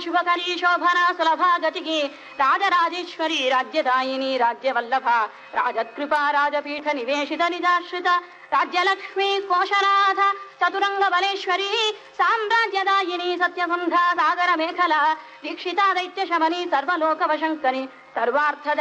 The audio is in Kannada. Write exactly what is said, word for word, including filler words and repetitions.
ಶುಭಕರೀ ಶೋಭನಾ ಸುಲಭಾ ಗತಿಗೆ ರಾಜರಾಜೇಶ್ವರಿ ರಾಜ್ಯದಾಯಿನಿ ರಾಜ್ಯವಲ್ಲಭ ರಾಜಕೃಪಾ ರಾಜಪೀಠ ನಿವೇಶಿತ ನಿಜಾಶ್ರಿತ ರಾಜ್ಯಲಕ್ಷ್ಮೀ ಕೋಶನಾಥ ಚತುರಂಗ ಬಲೇಶ್ವರಿ ಸಾಮ್ರಾಜ್ಯದಾಯಿನಿ ಸತ್ಯಸಂಧ ಸಾಗರ ಮೇಖಲಾ ದೀಕ್ಷಿತಾ ದೈತ್ಯ ಶಮನಿ ಸರ್ವಲೋಕವಶಂಕರಿ ಸರ್ವಾರ್ಥದ